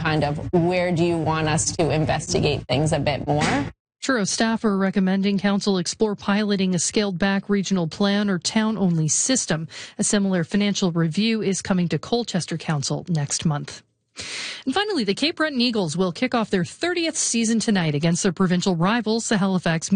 kind of where do you want us to investigate things a bit more. Truro staff are recommending council explore piloting a scaled-back regional plan or town-only system. A similar financial review is coming to Colchester Council next month. And finally, the Cape Breton Eagles will kick off their 30th season tonight against their provincial rivals, the Halifax